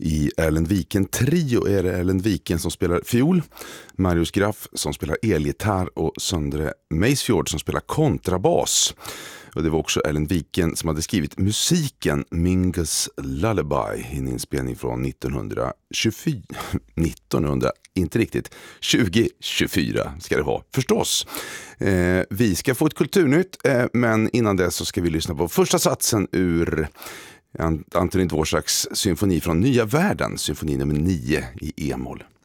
I Erlend Viken Trio är det Erlend Viken som spelar fiol, Marius Graff som spelar elgitarr och Söndre Meisfjord som spelar kontrabas. Och det var också Erlend Viken som hade skrivit musiken Mingus Lullaby, en inspelning från 2024 ska det vara förstås. Vi ska få ett kulturnytt, men innan det så ska vi lyssna på första satsen ur Antonin Dvoraks symfoni från Nya världen, symfoni nummer 9 i E-moll.